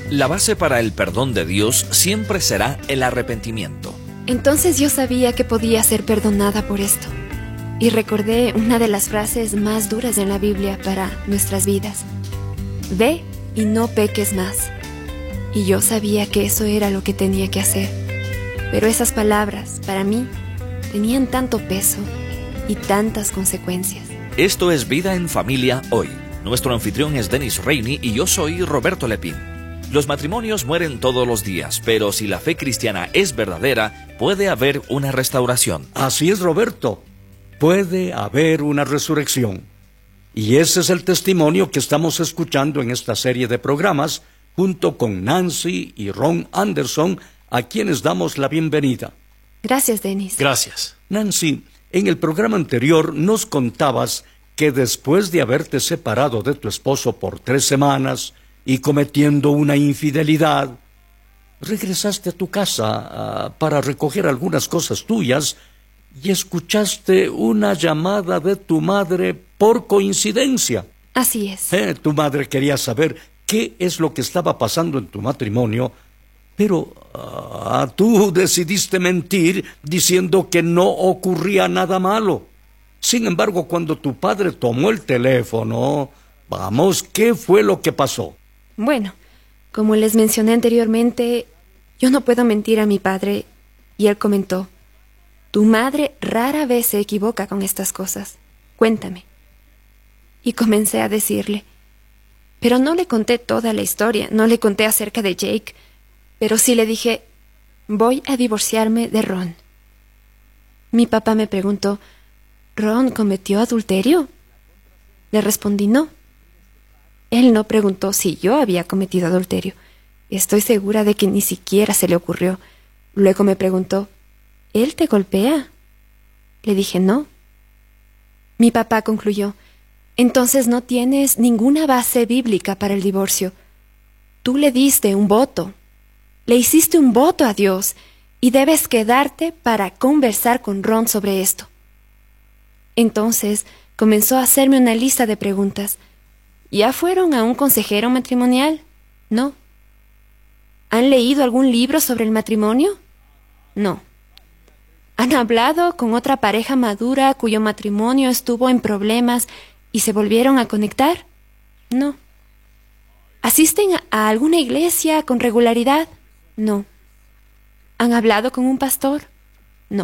La base para el perdón de Dios siempre será el arrepentimiento. Entonces yo sabía que podía ser perdonada por esto. Y recordé una de las frases más duras en la Biblia para nuestras vidas. Ve y no peques más. Y yo sabía que eso era lo que tenía que hacer. Pero esas palabras, para mí, tenían tanto peso y tantas consecuencias. Esto es Vida en Familia hoy. Nuestro anfitrión es Dennis Rainey y yo soy Roberto Lepín. Los matrimonios mueren todos los días, pero si la fe cristiana es verdadera, puede haber una restauración. Así es, Roberto. Puede haber una resurrección. Y ese es el testimonio que estamos escuchando en esta serie de programas, junto con Nancy y Ron Anderson, a quienes damos la bienvenida. Gracias, Dennis. Gracias. Nancy, en el programa anterior nos contabas que después de haberte separado de tu esposo por 3 semanas y cometiendo una infidelidad, regresaste a tu casa para recoger algunas cosas tuyas y escuchaste una llamada de tu madre por coincidencia. Así es. Tu madre quería saber qué es lo que estaba pasando en tu matrimonio, pero tú decidiste mentir diciendo que no ocurría nada malo. Sin embargo, cuando tu padre tomó el teléfono, ¿qué fue lo que pasó? Bueno, como les mencioné anteriormente, yo no puedo mentir a mi padre, y él comentó: tu madre rara vez se equivoca con estas cosas. Cuéntame. Y comencé a decirle. Pero no le conté toda la historia, no le conté acerca de Jake, pero sí le dije: voy a divorciarme de Ron. Mi papá me preguntó: ¿Ron cometió adulterio? Le respondí: no. Él no preguntó si yo había cometido adulterio. Estoy segura de que ni siquiera se le ocurrió. Luego me preguntó: ¿él te golpea? Le dije: no. Mi papá concluyó: entonces no tienes ninguna base bíblica para el divorcio. Tú le diste un voto. Le hiciste un voto a Dios y debes quedarte para conversar con Ron sobre esto. Entonces comenzó a hacerme una lista de preguntas. ¿Ya fueron a un consejero matrimonial? No. ¿Han leído algún libro sobre el matrimonio? No. ¿Han hablado con otra pareja madura cuyo matrimonio estuvo en problemas y se volvieron a conectar? No. ¿Asisten a alguna iglesia con regularidad? No. ¿Han hablado con un pastor? No.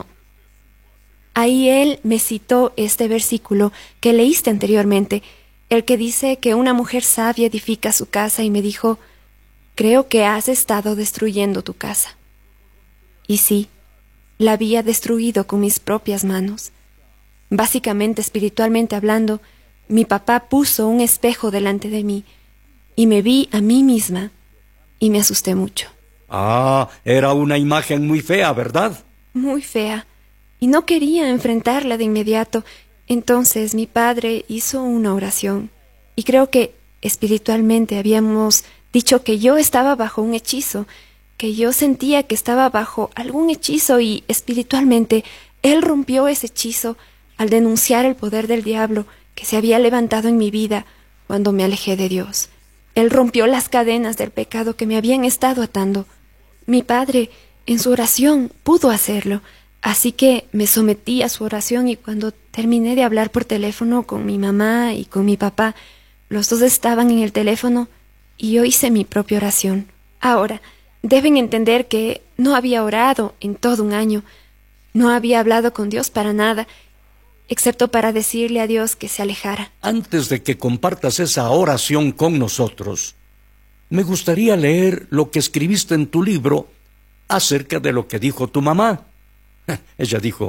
Ahí él me citó este versículo que leíste anteriormente, el que dice que una mujer sabia edifica su casa, y me dijo: creo que has estado destruyendo tu casa. Y sí, la había destruido con mis propias manos. Básicamente, espiritualmente hablando, mi papá puso un espejo delante de mí y me vi a mí misma y me asusté mucho. Era una imagen muy fea, ¿verdad? Muy fea, y no quería enfrentarla de inmediato. Entonces mi padre hizo una oración, y creo que espiritualmente habíamos dicho que yo estaba bajo un hechizo, que yo sentía que estaba bajo algún hechizo, y espiritualmente él rompió ese hechizo al denunciar el poder del diablo que se había levantado en mi vida cuando me alejé de Dios. Él rompió las cadenas del pecado que me habían estado atando. Mi padre, en su oración, pudo hacerlo, así que me sometí a su oración, y cuando terminé de hablar por teléfono con mi mamá y con mi papá, los dos estaban en el teléfono y yo hice mi propia oración. Ahora, deben entender que no había orado en todo un año, no había hablado con Dios para nada, excepto para decirle a Dios que se alejara. Antes de que compartas esa oración con nosotros, me gustaría leer lo que escribiste en tu libro acerca de lo que dijo tu mamá. Ella dijo: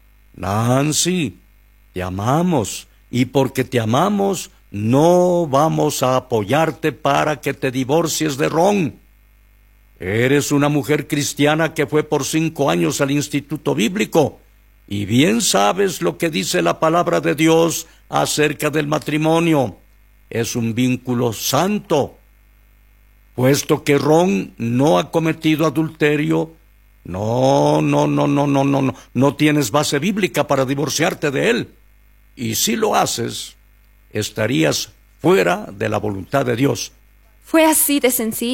Nancy, te amamos, y porque te amamos, no vamos a apoyarte para que te divorcies de Ron. Eres una mujer cristiana que fue por 5 años al Instituto Bíblico, y bien sabes lo que dice la palabra de Dios acerca del matrimonio. Es un vínculo santo. Puesto que Ron no ha cometido adulterio, no tienes base bíblica para divorciarte de él. Y si lo haces, estarías fuera de la voluntad de Dios. Fue así de sencillo.